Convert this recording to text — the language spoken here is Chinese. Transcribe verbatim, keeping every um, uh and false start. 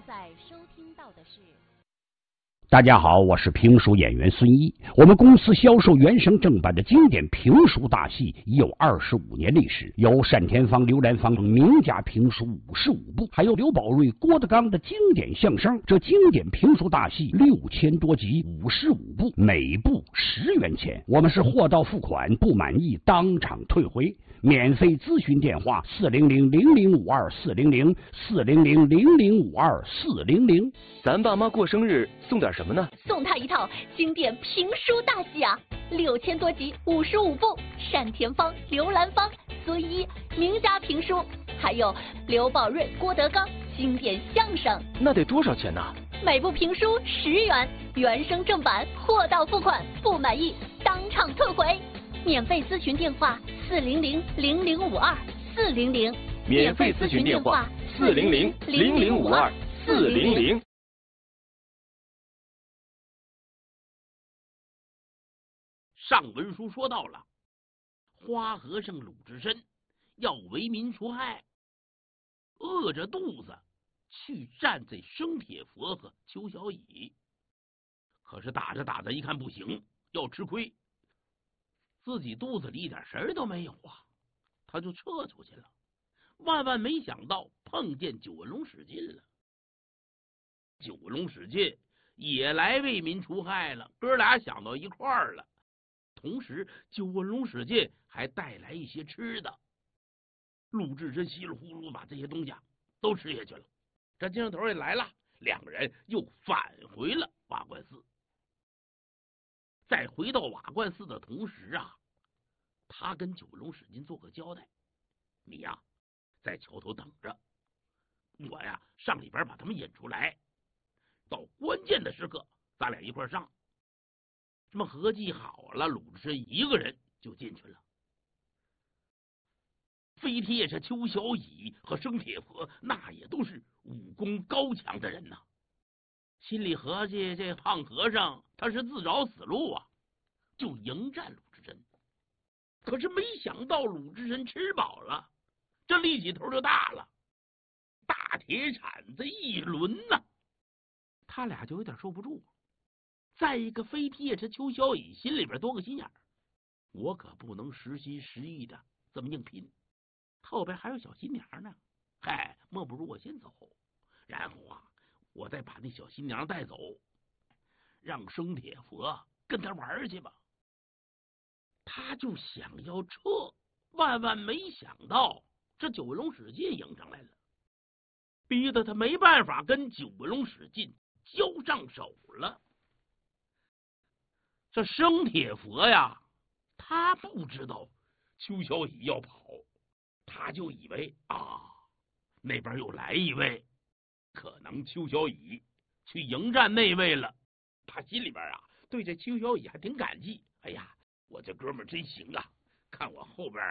在收听到的是。 大家好，我是评书演员孙一。我们公司销售原声正版的经典评书大戏已有二十五年历史，有单田芳、刘兰芳名家评书五十五部，还有刘宝瑞、郭德纲的经典相声。这经典评书大戏六千多集，五十五部，每部十元钱。我们是货到付款，不满意当场退回。免费咨询电话：四零零零零五二四零零四零零零零五二四零零。 咱爸妈过生日送点什么呢？ 送他一套经典评书大戏啊，六千多集，五十五部，单田芳、刘兰芳、孙一名家评书，还有刘宝瑞、郭德纲经典相声。 那得多少钱呢？ 每部评书十元，原声正版，货到付款，不满意当场退回。免费咨询电话：四零零零零五二四零零。 免费咨询电话：四零零零零五二四零零。 上文书说到了，花和尚鲁智深要为民除害，饿着肚子去战这生铁佛和邱小乙，可是打着打着一看不行，要吃亏，自己肚子里一点神都没有啊，他就撤出去了。万万没想到碰见九纹龙史进了，九纹龙史进也来为民除害了，哥俩想到一块儿了。同时九纹龙史进还带来一些吃的，鲁智深稀里呼噜把这些东西都吃下去了。这金头也来了，两个人又返回了瓦罐寺。在回到瓦罐寺的同时啊，他跟九纹龙史进做个交代：你呀在桥头等着，我呀上里边把他们引出来，到关键的时刻咱俩一块上。这么合计好了，鲁智深一个人就进去了。飞贴着邱小乙和生铁佛那也都是武功高强的人呐，心里合计这胖和尚他是自找死路啊，就迎战鲁智深。可是没想到鲁智深吃饱了，这力气头就大了，大铁铲子一抡呐，他俩就有点受不住。再一个，飞贴着邱小乙心里边多个心眼儿，我可不能实心实意的这么硬拼，后边还有小新娘呢。嗨，莫不如我先走，然后啊，我再把那小新娘带走，让生铁佛跟他玩去吧。他就想要撤，万万没想到这九纹龙史进迎上来了，逼得他没办法跟九纹龙史进交上手了。这生铁佛呀，他不知道邱小乙要跑，他就以为啊，那边又来一位，可能邱小乙去迎战那位了。他心里边啊，对这邱小乙还挺感激。哎呀，我这哥们儿真行啊，看我后边